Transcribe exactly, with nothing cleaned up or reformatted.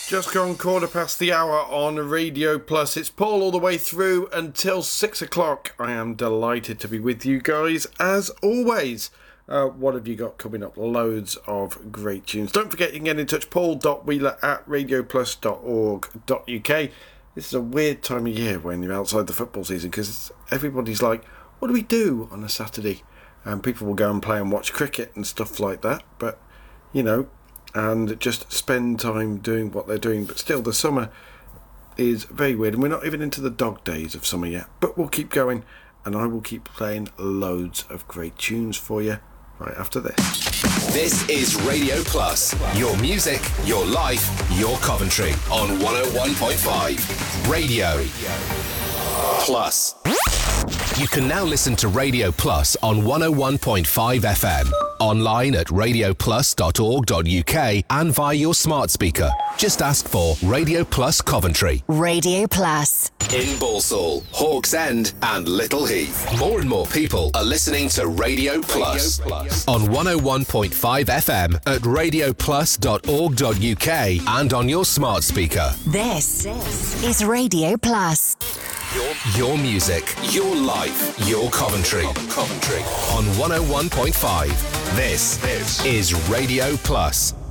Just gone quarter past the hour on Radio Plus. It's Paul all the way through until six o'clock. I am delighted to be with you guys as always. Uh, what have you got coming up? Loads of great tunes. Don't forget you can get in touch, paul dot wheeler at radio plus dot org dot uk. This is a weird time of year when you're outside the football season because everybody's like, what do we do on a Saturday? And people will go and play and watch cricket and stuff like that. But, you know, and just spend time doing what they're doing. But still, the summer is very weird, and we're not even into the dog days of summer yet. But we'll keep going, and I will keep playing loads of great tunes for you right after this. This is Radio Plus. Your music, your life, your Coventry on one oh one point five. Radio Plus. You can now listen to Radio Plus on one oh one point five F M, online at radio plus dot org dot uk and via your smart speaker. Just ask for Radio Plus Coventry. Radio Plus. In Balsall, Hawks End and Little Heath. More and more people are listening to Radio Plus, Radio Plus. On one oh one point five F M at radio plus dot org dot uk and on your smart speaker. This is Radio Plus. Your, your music, your life, your Coventry. Coventry. On one oh one point five. This, this is Radio Plus.